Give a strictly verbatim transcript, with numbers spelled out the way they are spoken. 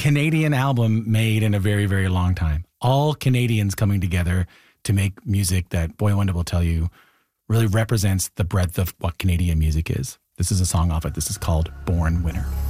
Canadian album made in a very, very long time. All Canadians coming together to make music that Boy Wonder will tell you really represents the breadth of what Canadian music is. This is a song off it. This is called Born Winner.